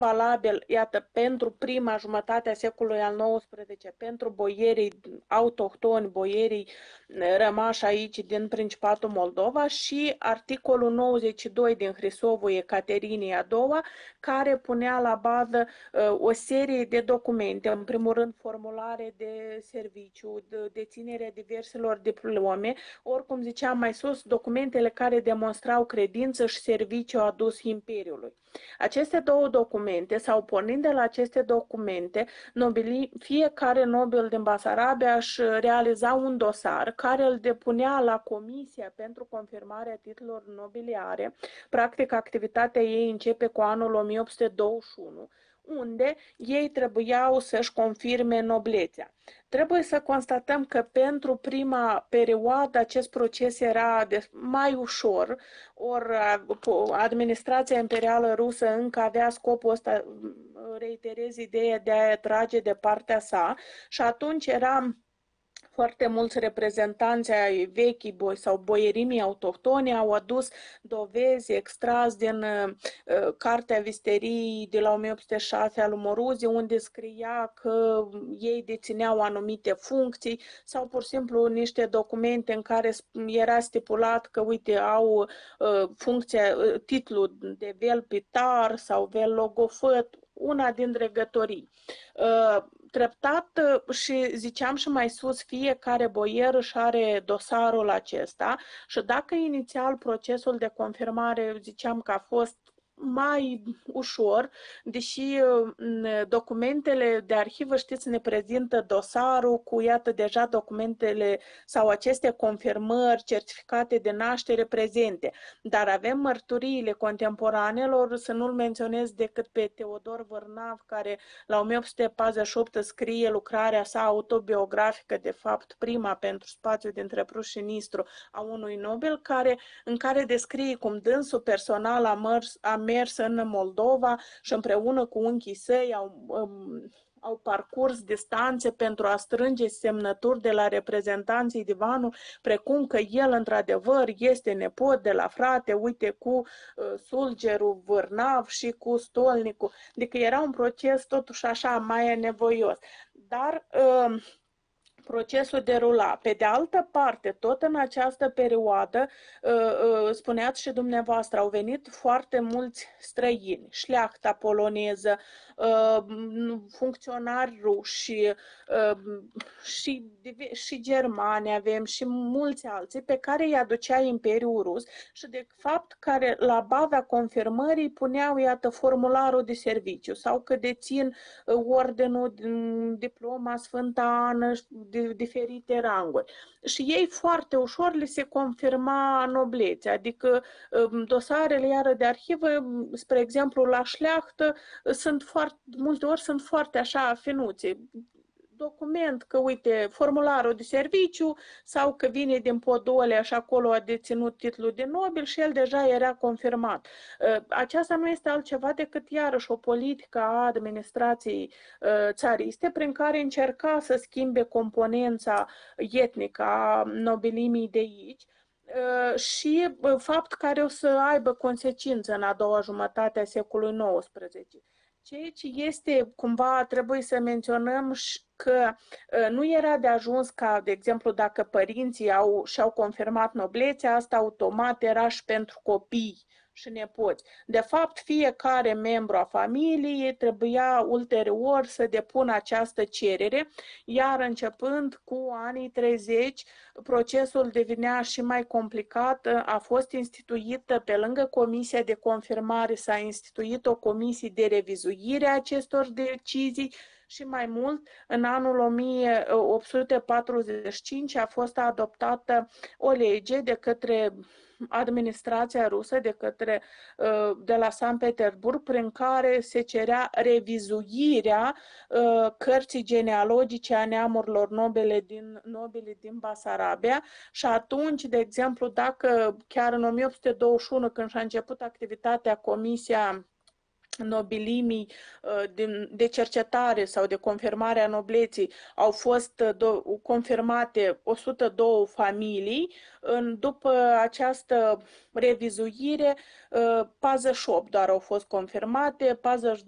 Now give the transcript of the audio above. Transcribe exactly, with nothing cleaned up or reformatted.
valabil, iată, pentru prima jumătate a secolului al nouăsprezecelea, pentru boierii autohtoni, boierii rămași aici din Principatul Moldova și articolul nouăzeci și doi din Hrisovul Ecaterinei a doua, care punea la bază uh, o serie de documente, în primul rând formulare de serviciu, de deținere diverselor diplome, oricum ziceam mai sus, documentele care demonstrau credință și serviciu adus Imperiului. Aceste două documente, sau pornind de la aceste documente, nobili, fiecare nobil din Basarabia își realiza un dosar care îl depunea la Comisia pentru confirmarea titlurilor nobiliare. Practic, activitatea ei începe cu anul o mie opt sute douăzeci și unu, unde ei trebuiau să-și confirme noblețea. Trebuie să constatăm că pentru prima perioadă acest proces era mai ușor, ori administrația imperială rusă încă avea scopul ăsta, reiterez ideea de a atrage de partea sa, și atunci era foarte mulți reprezentanți ai vechii boi sau boierimii autohtone au adus dovezi extras din uh, Cartea Visteriei de la o mie opt sute șase al Moruzi, unde scria că ei dețineau anumite funcții, sau pur și simplu niște documente în care era stipulat că, uite, au uh, funcția, uh, titlul de velpitar sau velogofăt, una din dregătorii. Uh, Treptat, și ziceam și mai sus, fiecare boier își are dosarul acesta și dacă inițial procesul de confirmare ziceam că a fost mai ușor, deși documentele de arhivă, știți, ne prezintă dosarul cu, iată, deja documentele sau aceste confirmări, certificate de naștere prezente. Dar avem mărturiile contemporanelor, să nu-l menționez decât pe Teodor Vârnav, care la o mie opt sute patruzeci și opt scrie lucrarea sa autobiografică, de fapt prima pentru Spațiul dintre Prus și Nistru a unui nobil, care, în care descrie cum dânsul personal a mers, a mers în Moldova și împreună cu unchii săi au, um, au parcurs distanțe pentru a strânge semnături de la reprezentanții divanului, precum că el într-adevăr este nepot de la frate, uite, cu uh, Sulgerul Vârnav și cu Stolnicul. Adică era un proces totuși așa mai nevoios. Dar uh, procesul derula. Pe de altă parte, tot în această perioadă, spuneați și dumneavoastră, au venit foarte mulți străini, șleachta poloneză, funcționari ruși, și, și germani avem și mulți alții pe care îi aducea Imperiul Rus și de fapt care la baza confirmării puneau, iată, formularul de serviciu sau că dețin ordenul, diploma Sfânta Ană, de diferite ranguri. Și ei foarte ușor li se confirma noblețea, adică dosarele iară de arhivă, spre exemplu la șleachtă, sunt foarte, multe ori sunt foarte așa finuțe. Document că, uite, formularul de serviciu sau că vine din Podolea și acolo a deținut titlul de nobil și el deja era confirmat. Aceasta nu este altceva decât iarăși o politică a administrației țariste prin care încerca să schimbe componența etnică a nobilimii de aici și fapt care o să aibă consecință în a doua jumătate a secolului nouăsprezece. Ceea ce este, cumva, trebuie să menționăm că nu era de ajuns ca, de exemplu, dacă părinții au, și-au confirmat noblețea, asta automat era și pentru copii și nepoți. De fapt, fiecare membru a familiei trebuia ulterior să depună această cerere, iar începând cu anii treizeci, procesul devenea și mai complicat. A fost instituită, pe lângă comisia de confirmare, s-a instituit o comisie de revizuire a acestor decizii și mai mult, în anul o mie opt sute patruzeci și cinci a fost adoptată o lege de către administrația rusă, de către de la Sankt Petersburg, prin care se cerea revizuirea cărții genealogice a neamurilor nobile din, nobile din Basarabia și atunci, de exemplu, dacă chiar în o mie opt sute douăzeci și unu, când și-a început activitatea Comisia nobilimii de cercetare sau de confirmare a nobleții, au fost confirmate o sută două familii. După această revizuire, patruzeci și opt doar au fost confirmate, patruzeci și